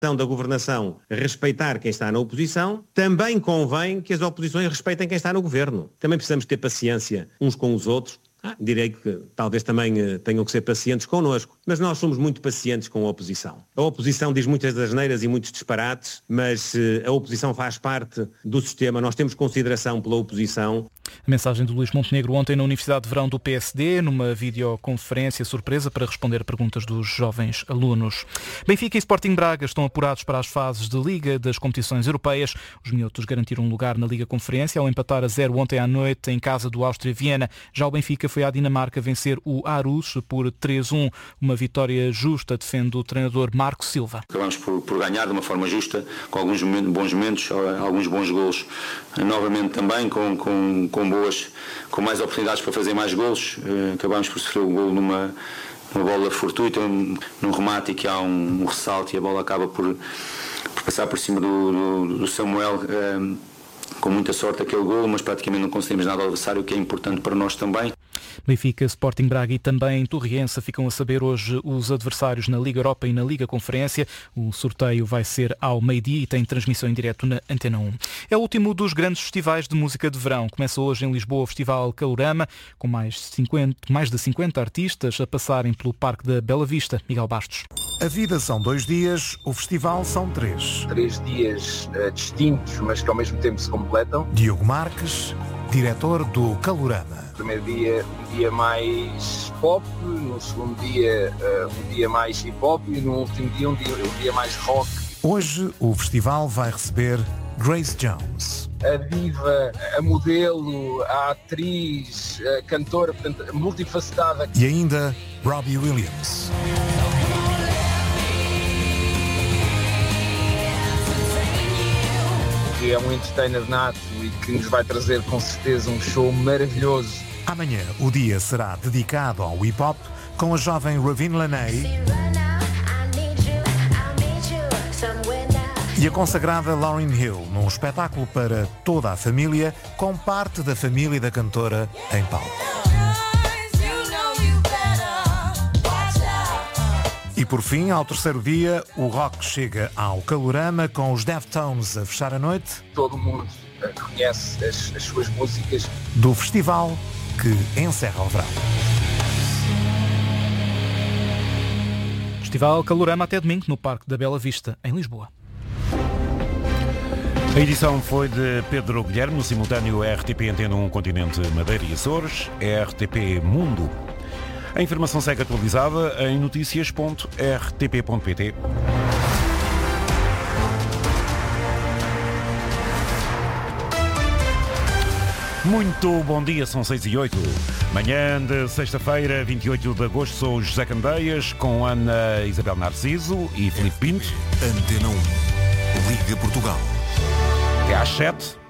da governação respeitar quem está na oposição, também convém que as oposições respeitem quem está no governo. Também precisamos ter paciência uns com os outros. Direi que talvez também tenham que ser pacientes connosco, mas nós somos muito pacientes com a oposição. A oposição diz muitas asneiras e muitos disparates, mas a oposição faz parte do sistema, nós temos consideração pela oposição. A mensagem do Luís Montenegro ontem na Universidade de Verão do PSD, numa videoconferência surpresa para responder perguntas dos jovens alunos. Benfica e Sporting Braga estão apurados para as fases de Liga das competições europeias. Os minhotos garantiram um lugar na Liga Conferência ao empatar a 0 ontem à noite em casa do Áustria Viena. Já o Benfica foi à Dinamarca vencer o Aarhus por 3-1. Uma vitória justa, defende o treinador Marco Silva. Acabamos por ganhar de uma forma justa, com alguns bons momentos, alguns bons golos. Novamente também com mais oportunidades para fazer mais golos. Acabámos por sofrer um golo numa bola fortuita, num remate que há um ressalto e a bola acaba por passar por cima do Samuel. Com muita sorte aquele golo, mas praticamente não conseguimos nada ao adversário, o que é importante para nós também. Benfica, Sporting Braga e também Torriense ficam a saber hoje os adversários na Liga Europa e na Liga Conferência. O sorteio vai ser ao meio-dia e tem transmissão em direto na Antena 1. É o último dos grandes festivais de música de verão. Começa hoje em Lisboa o Festival Calorama, com mais de 50 artistas a passarem pelo Parque da Bela Vista. Miguel Bastos. A vida são 2 dias, o festival são 3. 3 dias distintos, mas que ao mesmo tempo se completam. Diogo Marques, diretor do Calorama. No primeiro dia, um dia mais pop, no segundo dia, um dia mais hip-hop e no último dia, um dia mais rock. Hoje, o festival vai receber Grace Jones. A diva, a modelo, a atriz, a cantora, portanto, multifacetada. E ainda Robbie Williams. É um entertainer nato e que nos vai trazer com certeza um show maravilhoso. Amanhã o dia será dedicado ao hip-hop com a jovem Ravine Laney e a consagrada Lauryn Hill num espetáculo para toda a família, com parte da família da cantora em palco. E por fim, ao terceiro dia, o rock chega ao Calorama com os Deftones a fechar a noite. Todo mundo conhece as suas músicas. Do festival que encerra o verão. Festival Calorama até domingo no Parque da Bela Vista, em Lisboa. A edição foi de Pedro Guilherme, no simultâneo RTP Antena 1 Continente Madeira e Açores, RTP Mundo. A informação segue atualizada em noticias.rtp.pt. Muito bom dia, são 6h08. Manhã de sexta-feira, 28 de agosto, sou José Candeias, com Ana Isabel Narciso e Filipe Pinto. Antena 1, Liga Portugal. Até às 7.